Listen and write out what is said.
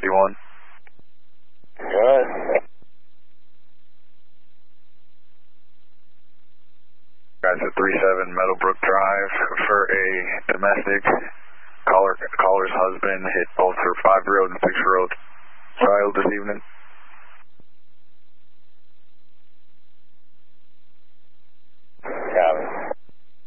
51. Good. Guys at 37 Meadowbrook Drive for a domestic. Caller's husband hit both her 5-year-old and 6-year-old child this evening.